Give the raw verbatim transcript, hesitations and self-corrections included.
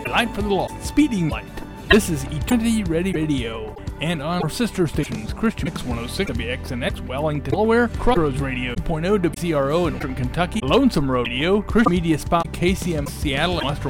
light for the lost, speeding light. This is Eternity Ready Radio. And on our sister stations, Christian X one oh six W X N X, Wellington, Delaware, Crossroads Radio two point oh W C R O in Western Kentucky, Lonesome Road Radio, Christian Media Spot, K C M Seattle, and Western